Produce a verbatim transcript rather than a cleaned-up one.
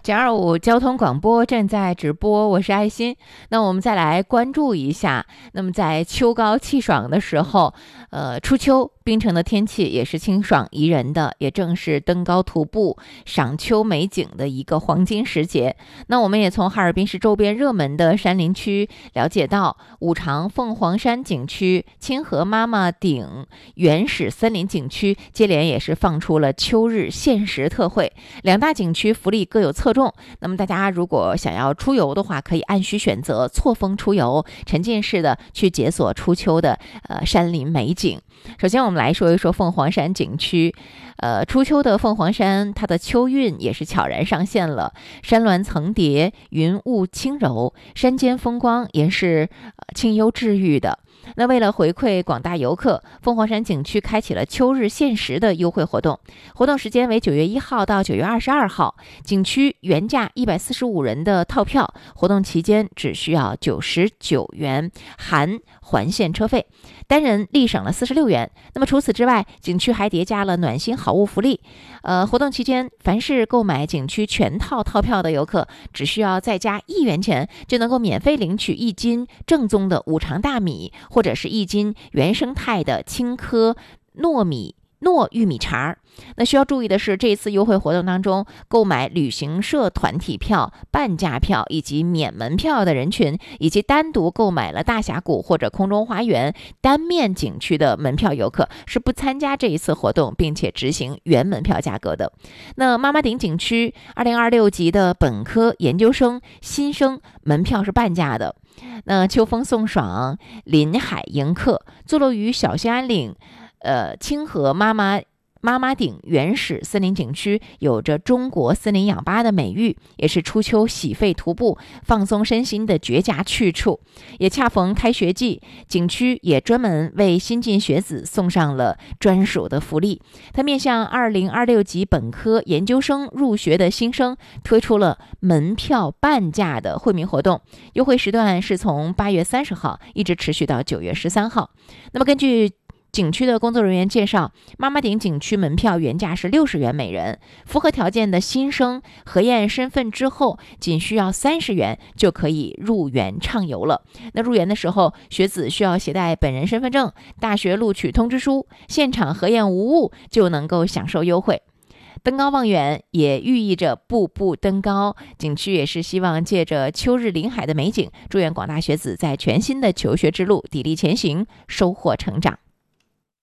九二五交通广播正在直播，我是爱心。那我们再来关注一下，那么在秋高气爽的时候，呃，初秋槟城的天气也是清爽宜人的，也正是登高徒步、赏秋美景的一个黄金时节。那我们也从哈尔滨市周边热门的山林区了解到，五常凤凰山景区、清河妈妈顶原始森林景区接连也是放出了秋日限时特惠，两大景区福利各有侧重。那么大家如果想要出游的话，可以按需选择错峰出游，沉浸式的去解锁初秋的呃山林美景。首先我们来说一说凤凰山景区，呃，初秋的凤凰山，它的秋韵也是悄然上线了，山峦层叠，云雾轻柔，山间风光也是、呃、清幽治愈的。那为了回馈广大游客，凤凰山景区开启了秋日限时的优惠活动，活动时间为九月一号到九月二十二号，景区原价一百四十五人的套票，活动期间只需要九十九元含环线车费，单人立省了四十六元。那么除此之外，景区还叠加了暖心好物福利，呃，活动期间凡是购买景区全套套票的游客，只需要再加一元钱，就能够免费领取一斤正宗的五常大米，或者是一斤原生态的青稞糯米糯玉米碴。那需要注意的是，这次优惠活动当中，购买旅行社团体票、半价票以及免门票的人群，以及单独购买了大峡谷或者空中花园单面景区的门票游客，是不参加这一次活动，并且执行原门票价格的。那妈妈顶景区二零二六级的本科、研究生、新生门票是半价的。那秋风送爽，临海迎客，坐落于小兴安岭呃，清河妈妈妈妈顶原始森林景区，有着中国森林氧吧的美誉，也是初秋洗肺徒步、放松身心的绝佳去处。也恰逢开学季，景区也专门为新进学子送上了专属的福利。它面向二零二六级本科、研究生入学的新生，推出了门票半价的惠民活动，优惠时段是从八月三十号一直持续到九月十三号。那么根据景区的工作人员介绍，妈妈顶景区门票原价是六十元每人，符合条件的新生核验身份之后，仅需要三十元就可以入园畅游了。那入园的时候，学子需要携带本人身份证、大学录取通知书，现场核验无误就能够享受优惠。登高望远也寓意着步步登高，景区也是希望借着秋日临海的美景，祝愿广大学子在全新的求学之路砥砺前行，收获成长。